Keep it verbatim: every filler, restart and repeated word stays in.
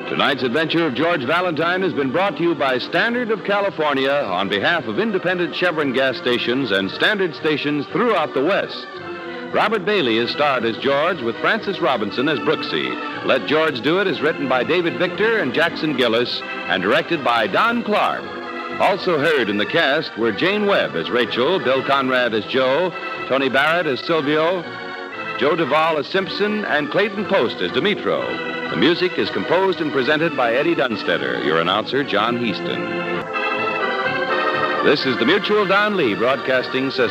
Tonight's adventure of George Valentine has been brought to you by Standard of California on behalf of independent Chevron gas stations and Standard stations throughout the West. Robert Bailey is starred as George with Francis Robinson as Brooksy. Let George Do It is written by David Victor and Jackson Gillis and directed by Don Clark. Also heard in the cast were Jane Webb as Rachel, Bill Conrad as Joe, Tony Barrett as Silvio, Joe Duvall as Simpson, and Clayton Post as Dimitro. The music is composed and presented by Eddie Dunstetter, your announcer, John Heaston. This is the Mutual Don Lee Broadcasting System.